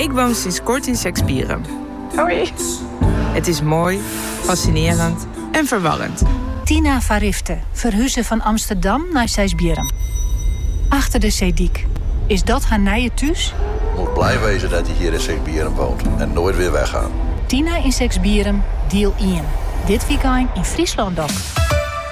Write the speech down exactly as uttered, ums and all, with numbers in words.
Ik woon sinds kort in Seksbierum. Hoi. Het is mooi, fascinerend en verwarrend. Tina Varifte, verhuizen van Amsterdam naar Seksbierum. Achter de Zeediek. Is dat haar nije thuis? Moet blij wezen dat hij hier in Seksbierum woont en nooit weer weggaan. Tina in Seksbierum, deel één. Dit weekend in Friesland ook.